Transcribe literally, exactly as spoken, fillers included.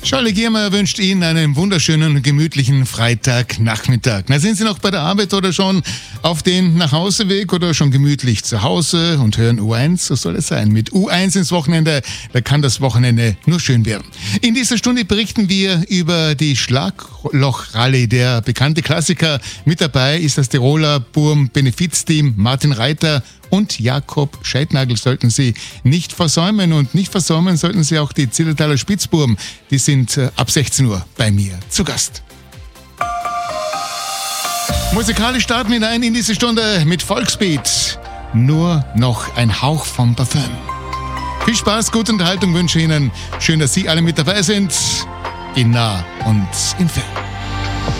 Charlie Giermeier wünscht Ihnen einen wunderschönen, gemütlichen Freitagnachmittag. Na, sind Sie noch bei der Arbeit oder schon auf den Nachhauseweg oder schon gemütlich zu Hause und hören U eins? So soll es sein. Mit U eins ins Wochenende, da kann das Wochenende nur schön werden. In dieser Stunde berichten wir über die Schlagloch-Rallye. Der bekannte Klassiker mit dabei ist das Tiroler Burm-Benefizteam Martin Reiter und Jakob Scheidnagel sollten Sie nicht versäumen. Und nicht versäumen sollten Sie auch die Zillertaler Spitzbuben. Die sind äh, ab sechzehn Uhr bei mir zu Gast. Musikalisch starten wir hinein in diese Stunde mit Volksbeat. Nur noch ein Hauch vom Parfüm. Viel Spaß, gute Unterhaltung wünsche ich Ihnen. Schön, dass Sie alle mit dabei sind. In nah und in fern.